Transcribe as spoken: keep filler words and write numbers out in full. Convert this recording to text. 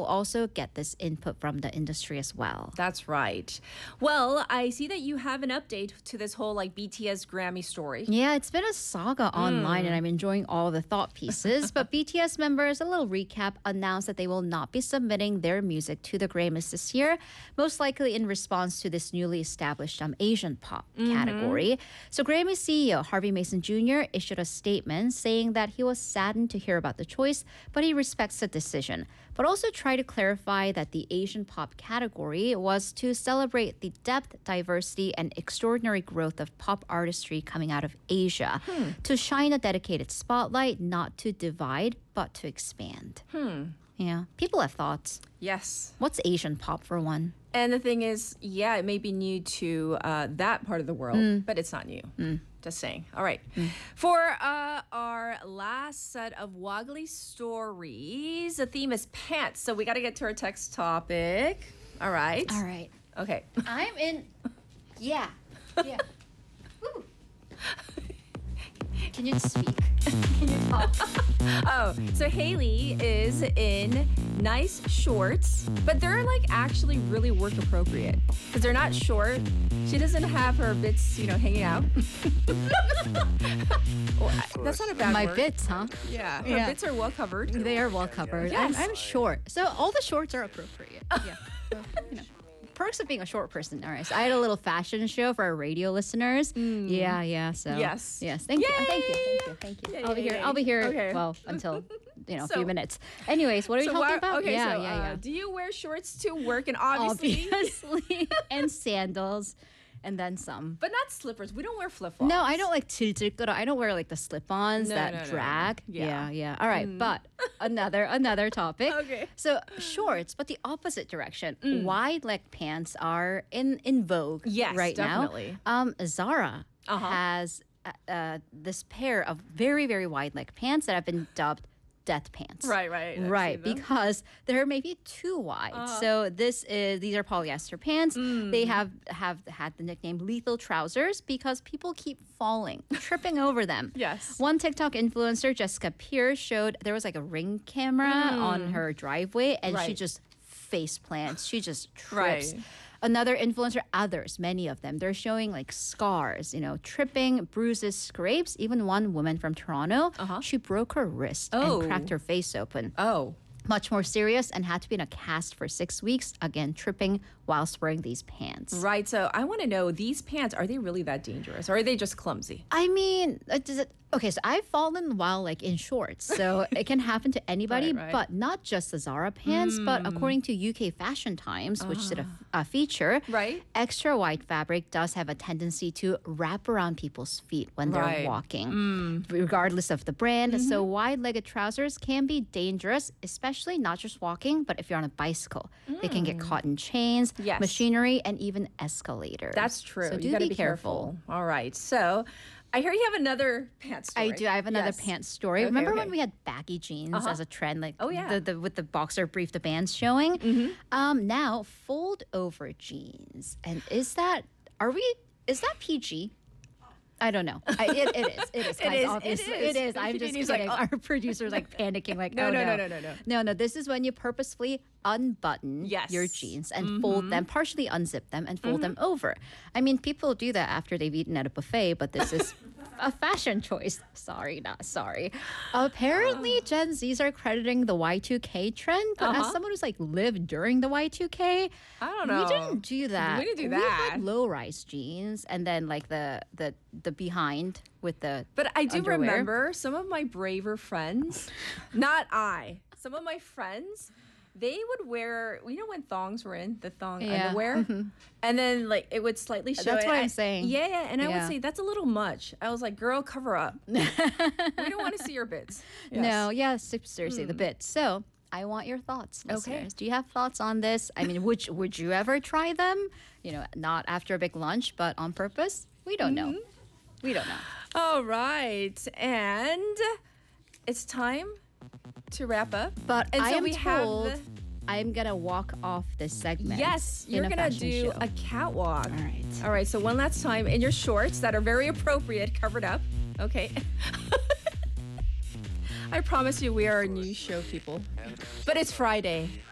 also get this input from the industry as well. That's right. Well, I see that you have an update to this whole like B T S Grammy story. Yeah, it's been a saga online and I'm enjoying all the thought pieces. But B T S members, a little recap, announced that they will not be submitting their music to the Grammys this year, most likely in response to this newly established um, Asian pop mm-hmm. category. So Grammy C E O Harvey Mason Junior issued a statement saying that he was saddened to hear about the choice, but he respects the decision. But also tried to clarify that the Asian pop category was to celebrate the depth, diversity, and extraordinary growth of pop artistry coming out of Asia, hmm. to shine a dedicated spotlight, not to divide, but to expand. Hmm. Yeah, people have thoughts. Yes. What's Asian pop for one? And the thing is, yeah, it may be new to uh, that part of the world, mm. but it's not new. Mm. Just saying. All right. Mm. For uh, our last set of Woggly stories, the theme is pants. So we got to get to our text topic. All right. All right. Okay. I'm in. Yeah. Yeah. Woo. Can you speak? Can you talk? Oh, so Haley is in nice shorts, but they're like actually really work appropriate because they're not short. She doesn't have her bits, you know, hanging out. Well, that's not a bad My word. bits, huh? Yeah, her Yeah. bits are well covered. They are well covered. Yes. I'm, I'm short, so all the shorts are appropriate. Yeah. So, you know. Perks of being a short person. All right. So I had a little fashion show for our radio listeners. Mm. Yeah, yeah. So yes, yes. Thank Yay! you. Thank you. Thank you. Thank you. Yay, I'll be yay, here. yay. I'll be here. Okay. Well, until you know a So- few minutes. Anyways, what are we So talking why- about? Okay, yeah, so yeah, uh, yeah. do you wear shorts to work? And obviously, Obviously, and sandals, and then some. but not slippers. We don't wear flip flops. No, I don't like 질질거려. I don't wear like the slip-ons No, that no, no, no. drag. Yeah. yeah, yeah. All right, but another another topic. Okay. So shorts, but the opposite direction. Wide leg pants are in in vogue Yes, right definitely. now. Um, Zara Uh-huh. has uh, uh, this pair of very very wide leg pants that have been dubbed death pants. Right, right. I've Right, seen them. because they're maybe too wide. Uh-huh. So this is these are polyester pants. Mm. They have have had the nickname lethal trousers because people keep falling, tripping over them. Yes. One TikTok influencer, Jessica Pierce, showed there was like a ring camera on her driveway and she Mm. Right. just face plants. She just trips. Right. Another influencer, others, many of them, they're showing like scars, you know, tripping, bruises, scrapes. Even one woman from Toronto, Uh-huh. she broke her wrist Oh. and cracked her face open. Oh. Much more serious and had to be in a cast for six weeks, again, tripping whilst wearing these pants. Right. So I want to know, these pants, are they really that dangerous? Or are they just clumsy? I mean, uh, does it, okay, so I've fallen while like in shorts, so it can happen to anybody, Right, right. but not just the Zara pants, but according to U K Fashion Times, which did a, a feature, Right. extra wide fabric does have a tendency to wrap around people's feet when they're Right. walking, regardless of the brand. So wide-legged trousers can be dangerous, especially not just walking, but if you're on a bicycle. They can get caught in chains, Yes. machinery, and even escalators. That's true. So you do gotta be, be careful. All right. So I hear you have another pants story. I do. I have another Yes. pants story. Okay, Remember okay. when we had baggy jeans Uh-huh. as a trend, like Oh, yeah. the, the with the boxer brief, the bands showing? Mm-hmm. Um, now fold over jeans, and is that are we? Is that P G? I don't know. I, it, it is. It is. It guys, is, it obviously. is. It is. I'm He's just like, kidding. oh. Our producer's like panicking, like, No, oh, no, no, no, no, no, no. no, no. This is when you purposefully unbutton Yes. your jeans and fold them, partially unzip them, and fold them over. I mean, people do that after they've eaten at a buffet, but this is a fashion choice. Sorry, not sorry. Apparently, Gen Zs are crediting the Y two K trend, but as Uh-huh. someone who's like lived during the Y two K, I don't know. we didn't do that. We didn't do We that. had low-rise jeans, and then like the the the behind with the. But I do underwear. remember some of my braver friends, not I, some of my friends, they would wear, you know, when thongs were in, the thong Yeah. underwear, and then like it would slightly show. That's it. what I'm I- saying. Yeah, yeah, and I Yeah. would say that's a little much. I was like, girl, cover up. We don't want to see your bits. Yes. No, yeah, se- seriously, the bit. So I want your thoughts, Okay. listeners. Do you have thoughts on this? I mean, would you- would you ever try them? You know, not after a big lunch, but on purpose. We don't know. We don't know. All right, and it's time to wrap up. But and I so am we told have I'm gonna walk off this the, segment. yes, in you're a gonna fashion do show. a catwalk. All right. All right, so one last time in your shorts that are very appropriate, covered up. Okay. I promise you we are a new show, people. But it's Friday.